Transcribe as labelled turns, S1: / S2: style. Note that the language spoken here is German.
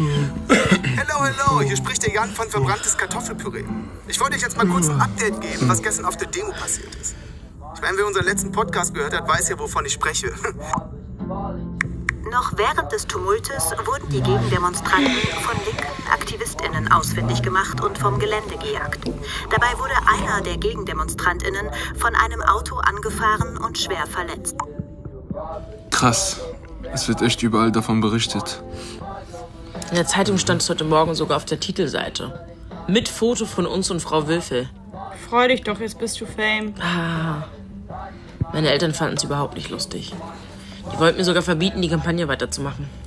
S1: Hello, hier spricht der Jan von verbranntes Kartoffelpüree. Ich wollte euch jetzt mal kurz ein Update geben, was gestern auf der Demo passiert ist. Ich meine, wer unseren letzten Podcast gehört hat, weiß ja, wovon ich spreche.
S2: Noch während des Tumultes wurden die Gegendemonstranten von linken AktivistInnen ausfindig gemacht und vom Gelände gejagt. Dabei wurde einer der GegendemonstrantInnen von einem Auto angefahren und schwer verletzt.
S3: Krass. Es wird echt überall davon berichtet.
S4: In der Zeitung stand es heute Morgen sogar auf der Titelseite. Mit Foto von uns und Frau Wülfel.
S5: Freu dich doch, jetzt bist du Fame.
S4: Meine Eltern fanden es überhaupt nicht lustig. Die wollten mir sogar verbieten, die Kampagne weiterzumachen.